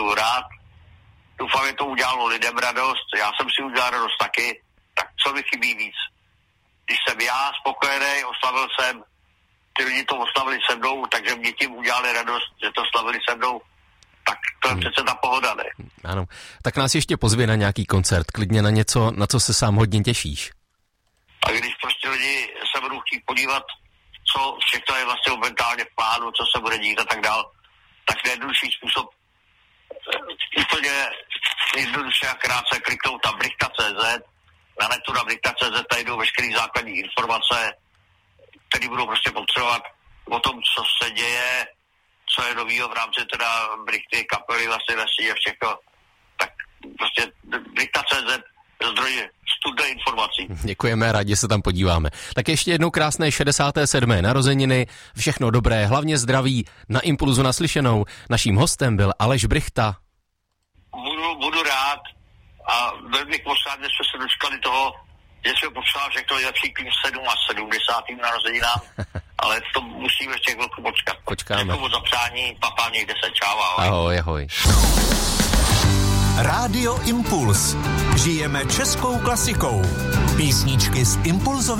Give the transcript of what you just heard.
pamatuju rád. Doufám, že to udělalo lidem radost. Já jsem si udělal radost taky. Tak co mi chybí víc? Když jsem já spokojený, oslavil jsem, ty lidi to oslavili se mnou, takže mě tím udělali radost, že to slavili se mnou. Tak to je přece ta pohoda, ne? Ano. Tak nás ještě pozvi na nějaký koncert, klidně na něco, na co se sám hodně těšíš. A když prostě lidi se budou chtít podívat, co všechno je vlastně momentálně v plánu, co se bude dít a tak dál, tak nejjednodušší způsob úplně jednoduše a krátce kliknout na Brichta.cz, na netu na Brichta.cz, tady jdou veškeré základní informace, které budou prostě potřebovat o tom, co se děje, co je novýho v rámci teda Brichty, kapely, vlastně lesí a všechno. Tak prostě Brichta.cz, zdroj studie informací. Děkujeme, rádi se tam podíváme. Tak ještě jednou krásné 67. narozeniny, všechno dobré, hlavně zdraví, na Impulzu naslyšenou. Naším hostem byl Aleš Brichta. Budu rád a velmi poslát, že jsme se dočkali toho, že jsme popsal všechno nejlepší k 77. narozeninám, ale to musíme ještě chvilku počkat. Počkáme. Děkuju za přání, papa, někde se, čau, ahoj. Ahoj, ahoj. Rádio Impuls. Žijeme českou klasikou. Písničky z Impulzových